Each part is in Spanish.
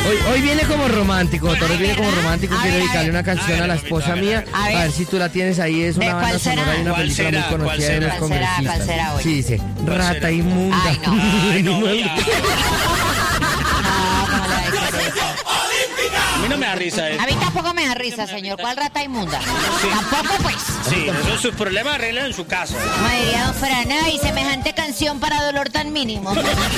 Hoy viene como romántico, Torres viene como romántico. Quiero dedicarle una canción a la esposa mía. A ver. A ver si tú la tienes ahí. Es una banda sonora de una película muy conocida de los congresistas. ¿Cuál será hoy? Sí, dice, rata inmunda. Ay, no. Ay, no, oiga. A mí no me da risa eso. A mí tampoco me da risa, señor. ¿Cuál rata inmunda? Sí. Tampoco, pues. Sí, esos sus problemas arreglan en su casa. Como diría don Fran, y semejante canción para dolor tan mínimo.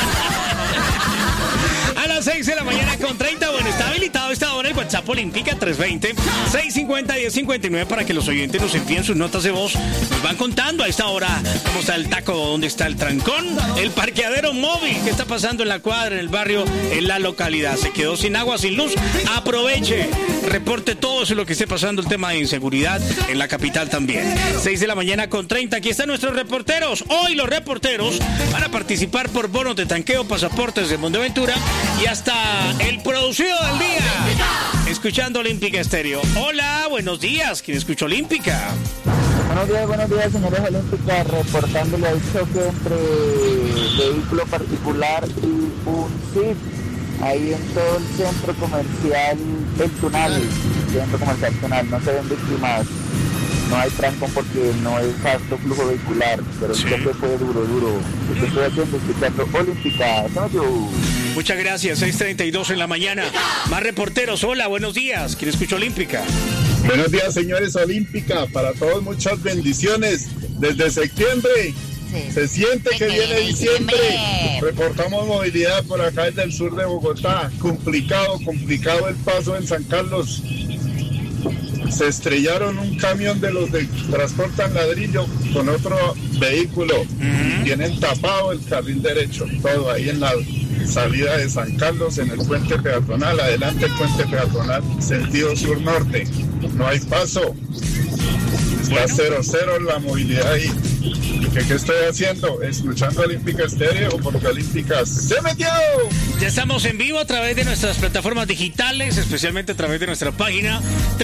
A las 6 de la mañana con 30, bueno, está habilitado esta hora el WhatsApp Olímpica 320-650-1059 para que los oyentes nos envíen sus notas de voz. Nos van contando a esta hora cómo está el taco, dónde está el trancón, el parqueadero móvil, qué está pasando en la cuadra, en el barrio, en la localidad. Se quedó sin agua, sin luz. Aproveche, reporte todo eso lo que esté pasando, el tema de inseguridad en la capital también. 6 de la mañana con 30, aquí están nuestros reporteros. Hoy los reporteros van a participar por bonos de tanqueo, pasaportes de Monteventura y hasta el producido del día, escuchando Olímpica Estéreo. Hola, buenos días, ¿quién escucha Olímpica? Buenos días, señores Olímpica, reportándole el choque entre vehículo particular y un Jeep, ahí en todo el centro comercial del Tunal, no se ven víctimas, no hay trancón porque no es alto flujo vehicular, pero el choque fue duro, que estoy haciendo, escuchando Olímpica. Muchas gracias, 6:32 en la mañana. Más reporteros, hola, buenos días. ¿Quién escucha Olímpica? Buenos días, señores Olímpica. Para todos, muchas bendiciones. Desde septiembre se siente que viene diciembre. Reportamos movilidad por acá desde el sur de Bogotá. Complicado el paso en San Carlos. Se estrellaron un camión de los que transportan ladrillo con otro vehículo. Tienen tapado el carril derecho, todo ahí en la salida de San Carlos, en el puente peatonal, adelante el puente peatonal, sentido sur-norte. No hay paso. Está 0-0 la movilidad ahí. ¿Qué estoy haciendo? Escuchando Olímpica Estéreo porque Olímpica se metió. Ya estamos en vivo a través de nuestras plataformas digitales, especialmente a través de nuestra página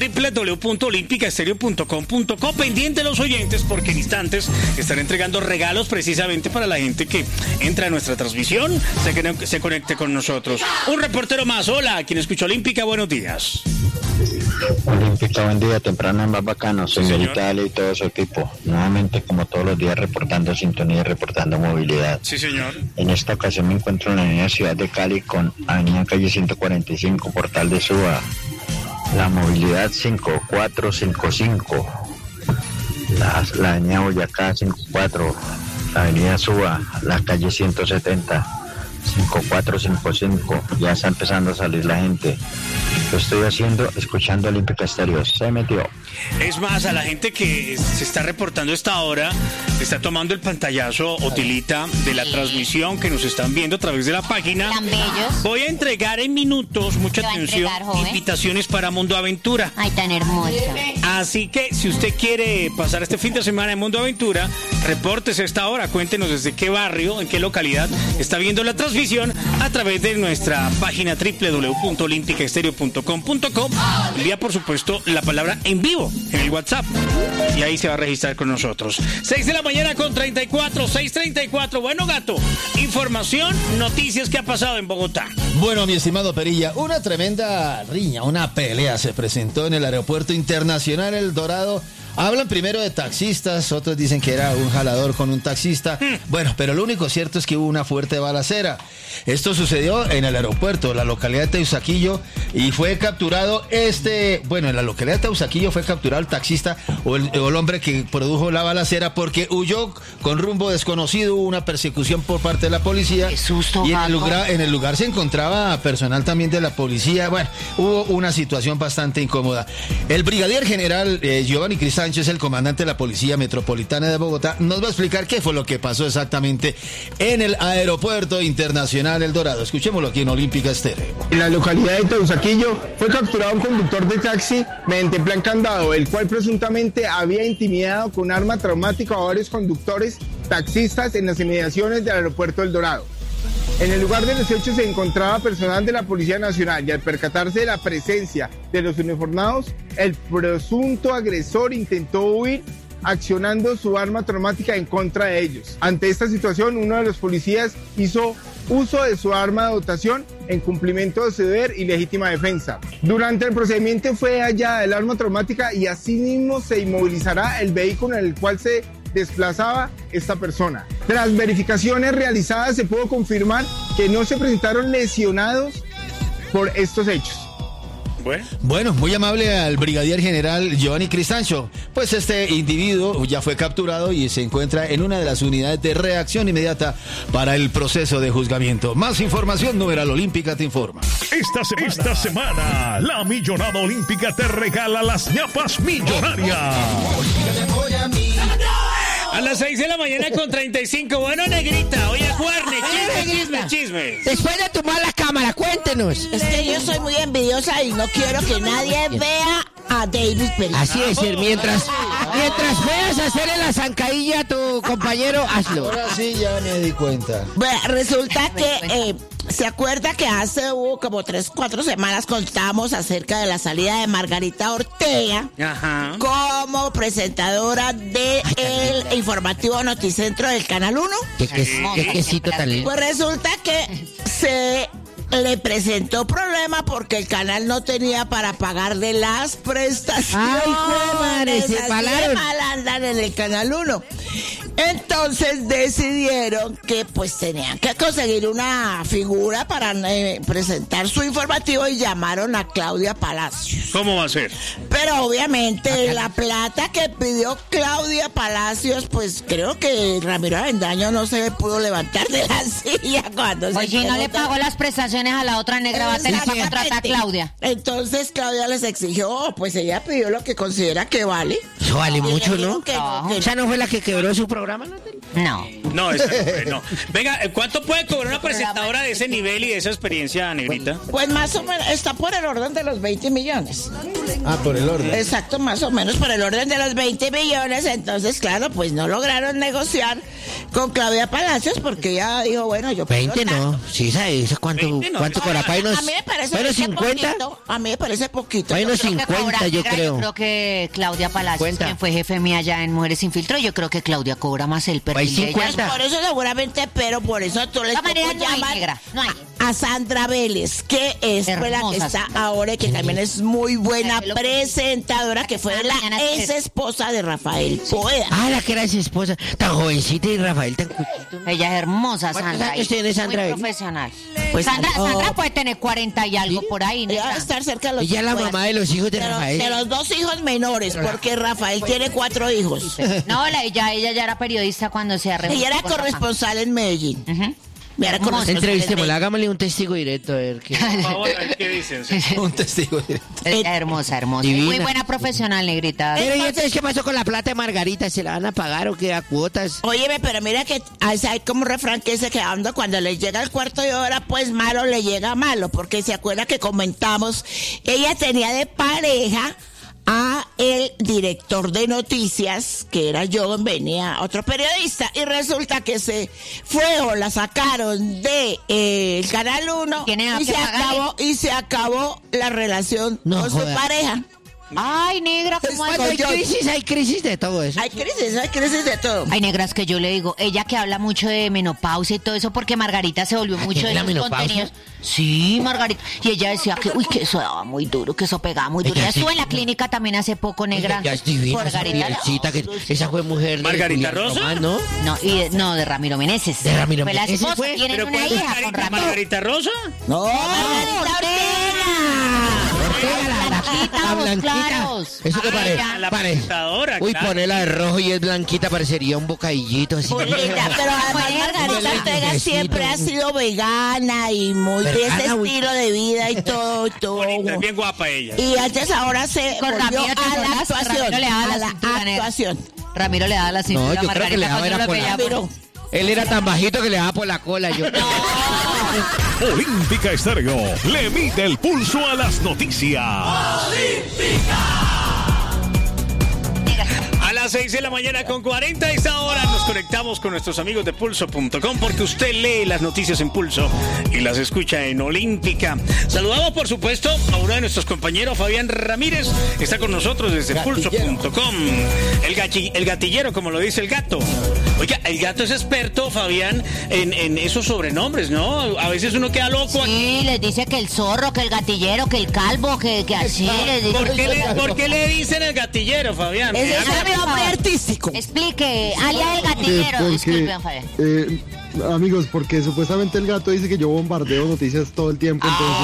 www.olimpicaestereo.com.co. Pendiente los oyentes porque en instantes están entregando regalos precisamente para la gente que entra a nuestra transmisión, se conecte con nosotros. Un reportero más, hola, quien escucha Olímpica, buenos días. Olímpica, buen día, temprano es más bacano, señorita Ale y todo su equipo. Nuevamente, como todos los días, reportando sintonía y reportando movilidad. Sí, señor. En esta ocasión me encuentro en la avenida Ciudad de Cali con avenida Calle 145, Portal de Suba. La movilidad 5455. La avenida Boyacá 54. La avenida Suba, la calle 170. 5455, ya está empezando a salir la gente. Lo estoy haciendo escuchando Olímpica Estéreo. Se metió. Es más, a la gente que se está reportando esta hora, está tomando el pantallazo o tilita de la transmisión que nos están viendo a través de la página. Tan bellos. Voy a entregar en minutos, mucha atención, invitaciones para Mundo Aventura. Ay, tan hermosa. Así que si usted quiere pasar este fin de semana en Mundo Aventura, repórtese a esta hora, cuéntenos desde qué barrio, en qué localidad está viendo la transmisión a través de nuestra página www.olimpicaestereo.com.co. Envía, por supuesto, la palabra en vivo en el WhatsApp y ahí se va a registrar con nosotros. 6 de la mañana con 34, 6:34. Bueno, gato, información, noticias que ha pasado en Bogotá. Bueno, mi estimado Perilla, una tremenda riña, una pelea se presentó en el Aeropuerto Internacional El Dorado. Hablan primero de taxistas, otros dicen que era un jalador con un taxista. Bueno, pero lo único cierto es que hubo una fuerte balacera. Esto sucedió en el aeropuerto, la localidad de Teusaquillo, y fue capturado en la localidad de Teusaquillo fue capturado el taxista o el hombre que produjo la balacera porque huyó con rumbo desconocido. Hubo una persecución por parte de la policía. ¡Qué susto, y gato! en el lugar se encontraba personal también de la policía. Bueno, hubo una situación bastante incómoda. El brigadier general Giovanni Crisánchez, el comandante de la Policía Metropolitana de Bogotá, nos va a explicar qué fue lo que pasó exactamente en el Aeropuerto Internacional El Dorado. Escuchémoslo aquí en Olímpica Estéreo. En la localidad de Teusaquillo fue capturado un conductor de taxi mediante plan candado, el cual presuntamente había intimidado con arma traumática a varios conductores taxistas en las inmediaciones del Aeropuerto El Dorado. En el lugar de los hechos se encontraba personal de la Policía Nacional y al percatarse de la presencia de los uniformados, el presunto agresor intentó huir accionando su arma traumática en contra de ellos. Ante esta situación, uno de los policías hizo uso de su arma de dotación en cumplimiento de su deber y legítima defensa. Durante el procedimiento fue hallada el arma traumática y asimismo se inmovilizará el vehículo en el cual se desplazaba esta persona. Tras verificaciones realizadas se pudo confirmar que no se presentaron lesionados por estos hechos. Bueno, muy amable al brigadier general Giovanni Cristancho. Pues este individuo ya fue capturado y se encuentra en una de las unidades de reacción inmediata para el proceso de juzgamiento. Más información, Numeral Olímpica te informa. Esta semana, la Millonada Olímpica te regala las ñapas millonarias. A las 6 de la mañana con 35. Bueno, negrita, oye, Juarne, chisme. Después de tomar la cámara, cuéntenos. Es que yo soy muy envidiosa y no quiero que nadie vea a David Pérez. Así es, mientras puedas hacerle la zancadilla a tu compañero, hazlo. Ahora sí ya me di cuenta. Bueno, resulta que se acuerda que hace como 3-4 semanas contamos acerca de la salida de Margarita Ortega como presentadora de el informativo Noticentro del Canal 1. Qué quesito tan lindo. Pues resulta que se le presentó problema porque el canal no tenía para pagarle las prestaciones. ¡Ay, madre! Se palaron. Andan en el Canal 1. Entonces decidieron que pues tenían que conseguir una figura para presentar su informativo y llamaron a Claudia Palacios. ¿Cómo va a ser? Pero obviamente la plata que pidió Claudia Palacios, pues creo que Ramiro Avendaño no se pudo levantar de la silla cuando Oye, no le pagó las prestaciones a la otra negra, va a tener que contratar a Claudia. Entonces Claudia les exigió, pues ella pidió lo que considera que vale. Eso vale mucho, ¿no? Que ¿Esa no fue la que quebró su programa, No. No, esa no. Venga, ¿cuánto puede cobrar una presentadora de ese nivel y de esa experiencia, negrita? Pues más o menos, está por el orden de los 20 millones. Por el orden. Exacto, más o menos por el orden de los 20 millones. Entonces, claro, pues no lograron negociar con Claudia Palacios porque ella dijo, bueno, yo... 20 no. Sí, ¿sabes cuánto cobra? A mí me parece ¿pero 50? Poquito. A mí me parece poquito. Bueno, 50, yo creo. Yo creo que Claudia Palacios, quien fue jefe mía allá en Mujeres Sin Filtro, yo creo que Claudia cobra más el perfil de ella. Pues por eso seguramente, pero por eso tú les llamar a Sandra Vélez, que es la que está ahora, que también es muy buena presentadora, que fue la ex esposa de Rafael Poeda. La que era ex esposa, tan jovencita y Rafael tan cuchito. Ella es hermosa, Sandra. ¿Cuántos años tiene Sandra? Muy profesional. Pues Sandra puede tener 40 y algo por ahí. Ella va a estar cerca de los... Ella es la mamá de los hijos de Rafael. De los 2 hijos menores, porque Rafael tiene 4 hijos. No, ella ya era periodista cuando se arregló. Ella era corresponsal en Medellín. Entrevistémosla, hagámosle un testigo directo a ver qué. Por favor, a ver qué dicen. Sí. Un testigo directo. Ella hermosa. Divina. Muy buena profesional, negrita. Pero ¿y entonces qué pasó con la plata de Margarita? ¿Se la van a pagar o qué? ¿A cuotas? Óyeme, pero mira que hay como un refrán que dice que cuando le llega el cuarto de hora, pues malo le llega malo, porque se acuerda que comentamos, ella tenía de pareja a el director de noticias, que era yo, venía otro periodista, y resulta que se fue o la sacaron de el Canal 1 y se acabó la relación con su pareja. Ay, negra, ¿cómo hay crisis de todo eso. Hay crisis de todo. Ay, negra, es que yo le digo, ella que habla mucho de menopausia y todo eso, porque Margarita se volvió mucho de los contenidos. Sí, Margarita. Y ella decía que eso daba muy duro, que eso pegaba muy duro. Ella estuvo en la clínica también hace poco, negra. Ya es divina, Margarita. Esa fue mujer. ¿Margarita Rosa? Román, ¿no? No, de Ramiro Meneses. De Ramiro Meneses. Fue la esposa, tienen una hija con Ramiro. ¿Margarita Rosa? No, Margarita Ortega, la blanquita. Eso que parece. Uy, ponela de rojo y es blanquita, parecería un bocadillito así. Pero además Margarita Ortega siempre ha sido vegana y muy de ese estilo de vida y todo. Bonita, bien guapa ella. Y ahora se volvió a la actuación. Ramiro le daba la cintura. No, yo creo que le daba era por la... Él era tan bajito que le daba por la cola. Olímpica Estéreo le mide el pulso a las noticias. A las las 6 de la mañana con 40. A esta hora nos conectamos con nuestros amigos de Pulso.com porque usted lee las noticias en Pulso y las escucha en Olímpica. Saludamos, por supuesto, a uno de nuestros compañeros, Fabián Ramírez. Está con nosotros desde Pulso.com. El gatillero, como lo dice el gato. Oiga, el gato es experto, Fabián, en esos sobrenombres, ¿no? A veces uno queda loco. Sí, les dice que el zorro, que el gatillero, que el calvo, que así. Les dice. ¿Por qué le dicen el gatillero, Fabián? Es un nombre artístico. Explique, alias el gatillero. Disculpen, Fabián. Amigos, porque supuestamente el gato dice que yo bombardeo noticias todo el tiempo,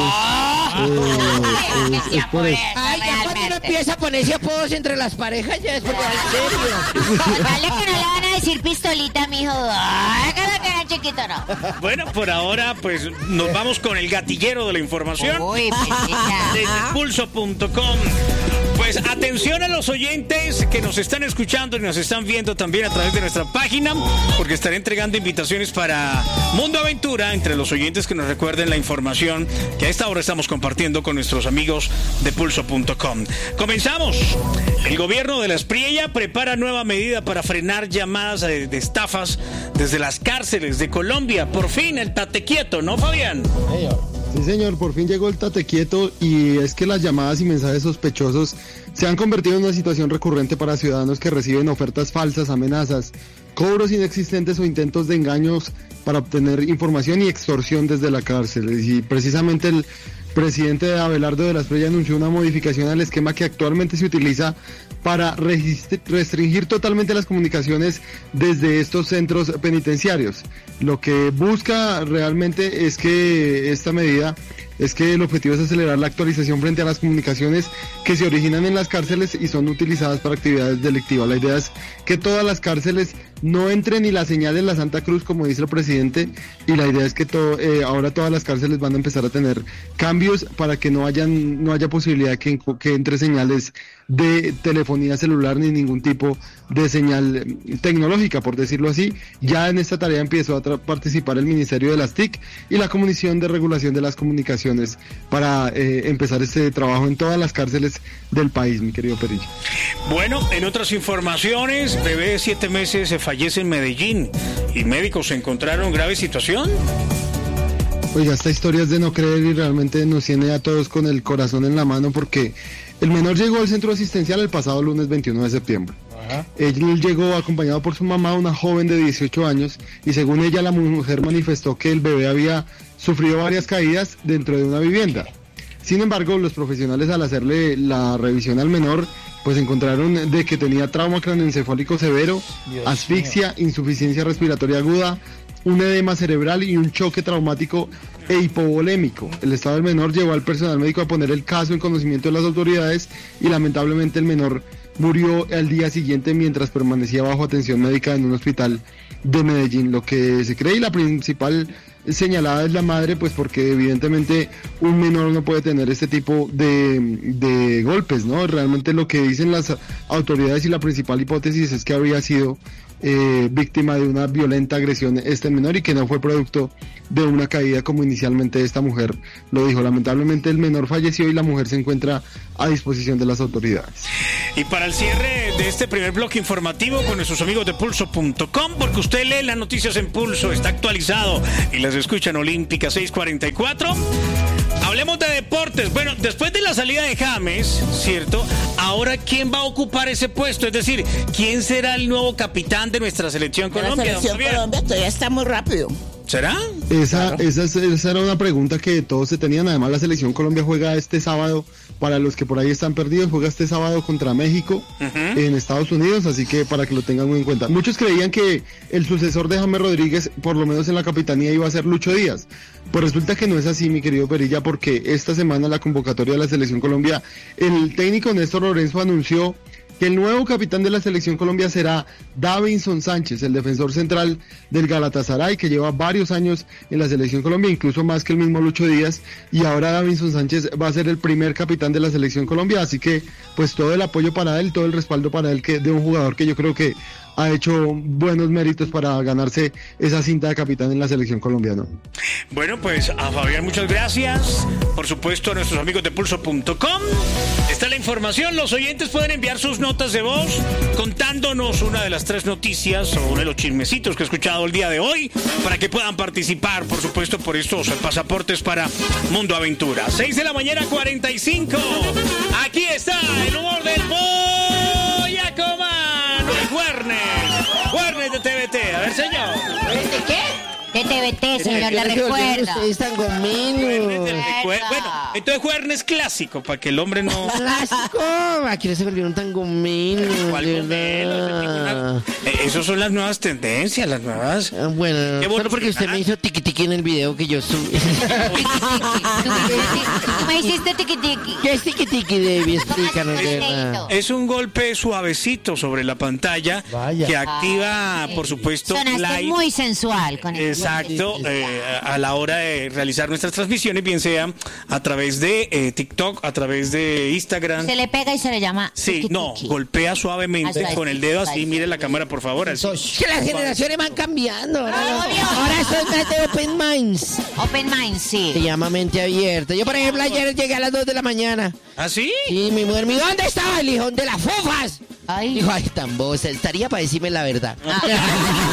entonces es por eso. Ay, ya cuando uno empieza a ponerse apodos entre las parejas, ya es porque en serio. Dale que no le van a decir pistolita, mijo. Ay, que era chiquito, no. Bueno, por ahora, pues, nos vamos con el gatillero de la información. Uy, desde Pulso.com. Pues atención a los oyentes que nos están escuchando y nos están viendo también a través de nuestra página, porque estaré entregando invitaciones para Mundo Aventura entre los oyentes que nos recuerden la información que a esta hora estamos compartiendo con nuestros amigos de Pulso.com. Comenzamos. El gobierno de la Espriella prepara nueva medida para frenar llamadas de estafas desde las cárceles de Colombia. Por fin el tate quieto, ¿no, Fabián? Sí, señor, por fin llegó el tate quieto, y es que las llamadas y mensajes sospechosos se han convertido en una situación recurrente para ciudadanos que reciben ofertas falsas, amenazas, cobros inexistentes o intentos de engaños para obtener información y extorsión desde la cárcel. Y precisamente el presidente Abelardo de la Espriella anunció una modificación al esquema que actualmente se utiliza para restringir totalmente las comunicaciones desde estos centros penitenciarios. Lo que busca realmente es que esta medida el objetivo es acelerar la actualización frente a las comunicaciones que se originan en las cárceles y son utilizadas para actividades delictivas. La idea es que todas las cárceles no entren ni la señal en la Santa Cruz, como dice el presidente, y la idea es que ahora todas las cárceles van a empezar a tener cambios para que no haya posibilidad que entre señales de telefonía celular ni ningún tipo de señal tecnológica, por decirlo así. Ya en esta tarea empezó a participar el Ministerio de las TIC y la Comisión de Regulación de las Comunicaciones para empezar este trabajo en todas las cárceles del país, mi querido Perilla. Bueno, en otras informaciones, bebé de 7 meses se fallece en Medellín y médicos encontraron grave situación. Oiga, esta historia es de no creer y realmente nos tiene a todos con el corazón en la mano, porque el menor llegó al centro asistencial el pasado lunes 21 de septiembre. Él llegó acompañado por su mamá, una joven de 18 años, y según ella la mujer manifestó que el bebé había sufrido varias caídas dentro de una vivienda. Sin embargo, los profesionales, al hacerle la revisión al menor, pues encontraron de que tenía trauma craneoencefálico severo, asfixia, insuficiencia respiratoria aguda, un edema cerebral y un choque traumático e hipovolémico. El estado del menor llevó al personal médico a poner el caso en conocimiento de las autoridades y lamentablemente el menor murió al día siguiente mientras permanecía bajo atención médica en un hospital de Medellín. Lo que se cree, y la principal señalada es la madre, pues porque evidentemente un menor no puede tener este tipo de golpes, ¿no? Realmente lo que dicen las autoridades y la principal hipótesis es que habría sido víctima de una violenta agresión este menor y que no fue producto de una caída como inicialmente esta mujer lo dijo. Lamentablemente el menor falleció y la mujer se encuentra a disposición de las autoridades. Y para el cierre de este primer bloque informativo con nuestros amigos de Pulso.com, porque usted lee las noticias en Pulso, está actualizado y las escucha en Olímpica 644. Hablemos de deportes. Bueno, después de la salida de James, ¿cierto? Ahora, ¿quién va a ocupar ese puesto? Es decir, ¿quién será el nuevo capitán de nuestra selección Colombia? La selección Colombia todavía está muy rápido. ¿Será? Esa era una pregunta que todos se tenían. Además, la selección Colombia juega este sábado, para los que por ahí están perdidos, juega este sábado contra México en Estados Unidos, así que para que lo tengan muy en cuenta. Muchos creían que el sucesor de James Rodríguez, por lo menos en la capitanía, iba a ser Lucho Díaz. Pues resulta que no es así, mi querido Perilla, porque esta semana la convocatoria de la selección Colombia, el técnico Néstor Lorenzo anunció que el nuevo capitán de la selección Colombia será Davinson Sánchez, el defensor central del Galatasaray, que lleva varios años en la selección Colombia, incluso más que el mismo Lucho Díaz, y ahora Davinson Sánchez va a ser el primer capitán de la selección Colombia, así que pues todo el apoyo para él, todo el respaldo para él, que de un jugador que yo creo que ha hecho buenos méritos para ganarse esa cinta de capitán en la selección colombiana. Bueno, pues a Fabián muchas gracias. Por supuesto, a nuestros amigos de pulso.com está la información. Los oyentes pueden enviar sus notas de voz contándonos una de las 3 noticias o uno de los chismecitos que he escuchado el día de hoy para que puedan participar, por supuesto, por estos pasaportes para Mundo Aventura. 6:45 a.m. Aquí está el humor del Boyacomano, el Juernes de TVT. A ver, señor. ¿De qué? De TVT, señor, le recuerda. Ustedes tan gominos. Bueno, entonces Juernes clásico, para que el hombre no... ¡Clásico! Aquí no se volvieron tan gominos. Esas son las nuevas tendencias, las nuevas... Bueno, solo porque usted me hizo tiqui-tiqui en el video que yo subí. ¿Tú me hiciste tiqui-tiqui? ¿Qué es tiqui-tiqui, David? Explícanos, de verdad. Es un golpe suavecito sobre la pantalla que activa, por supuesto, sonaste muy sensual con el... Exacto, a la hora de realizar nuestras transmisiones, bien sea a través de TikTok, a través de Instagram. Se le pega y se le llama... Sí, no, golpea suavemente con el dedo así, mire la cámara, por favor. Así. Que las generaciones van cambiando. Ahora eso es más de Open Minds. Open Minds, sí. Se llama mente abierta. Yo, por ejemplo, ayer llegué a las 2 de la mañana. ¿Ah, sí? Y mi mujer me dijo, ¿dónde estaba el hijo de las fufas? Dijo, ay, tan bosa, estaría para decirme la verdad.